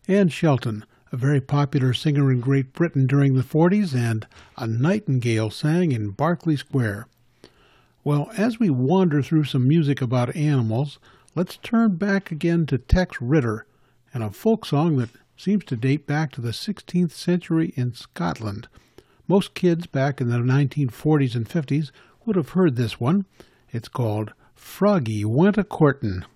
Anne Shelton, a very popular singer in Great Britain during the 40s, and A Nightingale Sang in Berkeley Square. Well, as we wander through some music about animals, let's turn back again to Tex Ritter and a folk song that seems to date back to the 16th century in Scotland. Most kids back in the 1940s and 50s would have heard this one. It's called Froggy Went A-Courtin'.